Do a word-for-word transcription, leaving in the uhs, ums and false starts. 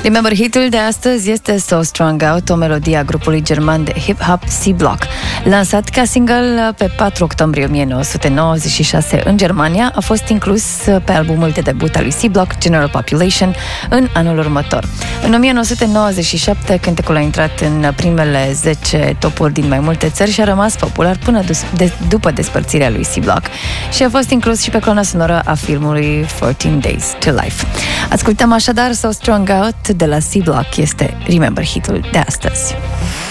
Remember, hitul de astăzi este So Strung Out, o melodie a grupului german de hip-hop C-Block. Lansat ca single pe patru octombrie o mie nouă sute nouăzeci și șase în Germania, a fost inclus pe albumul de debut al lui C-Block, General Population, în anul următor. În o mie nouă sute nouăzeci și șapte, cântecul a intrat în primele zece topuri din mai multe țări și a rămas popular până de, după despărțirea lui C-Block și a fost inclus și pe coloana sonoră a filmului fourteen Days to Life. Ascultăm așadar So Strung Out de la C-Block, este Remember hitul de astăzi.